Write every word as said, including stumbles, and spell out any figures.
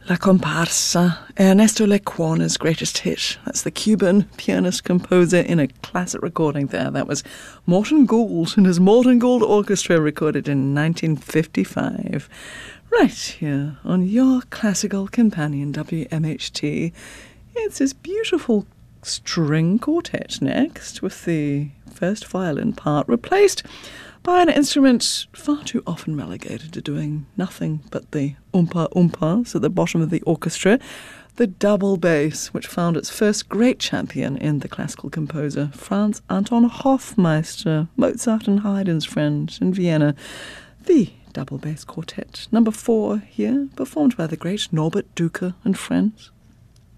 La Comparsa, Ernesto Lecuona's greatest hit. That's the Cuban pianist-composer in a classic recording there. That was Morton Gould and his Morton Gould Orchestra, recorded in nineteen fifty-five. Right here on your classical companion, W M H T. It's this beautiful string quartet next, with the first violin part replaced by an instrument far too often relegated to doing nothing but the oompa oompas at the bottom of the orchestra, the double bass, which found its first great champion in the classical composer Franz Anton Hofmeister, Mozart and Haydn's friend in Vienna. The double bass quartet, number four here, performed by the great Norbert Duker and friends.